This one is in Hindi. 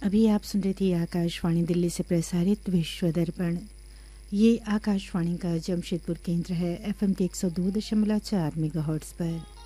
अभी आप सुन रहे थे आकाशवाणी दिल्ली से प्रसारित विश्व दर्पण। ये आकाशवाणी का जमशेदपुर केंद्र है, FM के 102.4 मेगाहर्ट्ज़ पर।